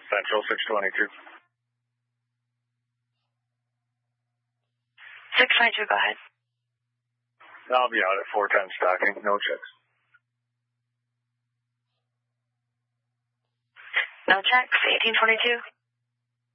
Central 622. 622, go ahead. I'll be out at 410 stocking, no checks. No checks, 1822.